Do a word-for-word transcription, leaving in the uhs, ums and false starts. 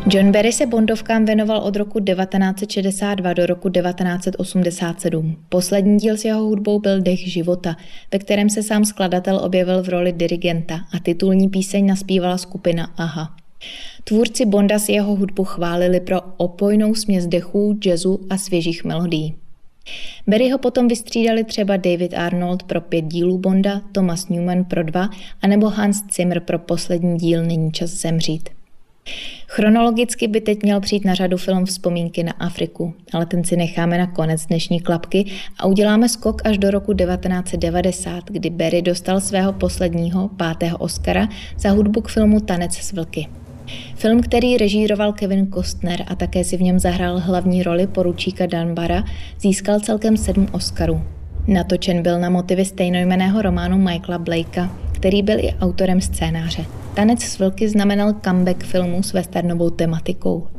John Barry se bondovkám věnoval od roku devatenáct set šedesát dva do roku devatenáct set osmdesát sedm. Poslední díl s jeho hudbou byl Dech života, ve kterém se sám skladatel objevil v roli dirigenta a titulní píseň naspívala skupina Aha. Tvůrci Bonda si jeho hudbu chválili pro opojnou směs dechů, jazzu a svěžích melodií. Barryho potom vystřídali třeba David Arnold pro pět dílů Bonda, Thomas Newman pro dva anebo Hans Zimmer pro poslední díl Není čas zemřít. Chronologicky by teď měl přijít na řadu film Vzpomínky na Afriku, ale ten si necháme na konec dnešní klapky a uděláme skok až do roku devatenáct set devadesát, kdy Barry dostal svého posledního, pátého Oscara za hudbu k filmu Tanec s vlky. Film, který režíroval Kevin Costner a také si v něm zahrál hlavní roli poručíka Dunbara, získal celkem sedm Oscarů. Natočen byl na motivy stejnojmenného románu Michaela Blakea, který byl i autorem scénáře. Tanec s vlky znamenal comeback filmu s westernovou tematikou